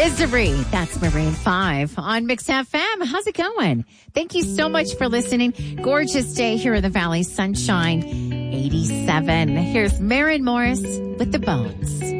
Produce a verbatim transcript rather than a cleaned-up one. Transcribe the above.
Misery. That's Maroon five on Mix F M. How's it going? Thank you so much for listening. Gorgeous day here in the Valley. Sunshine, eighty-seven. Here's Maren Morris with The Bones.